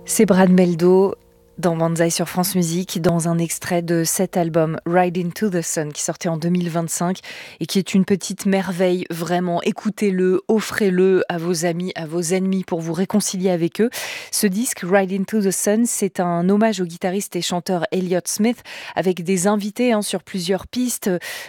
C'est Brad Meldo dans Banzai sur France Musique, dans un extrait de cet album Ride into the Sun qui sortait en 2025 et qui est une petite merveille, vraiment. Écoutez-le, offrez-le à vos amis, à vos ennemis pour vous réconcilier avec eux. Ce disque Ride into the Sun, c'est un hommage au guitariste et chanteur Elliott Smith avec des invités sur plusieurs pistes.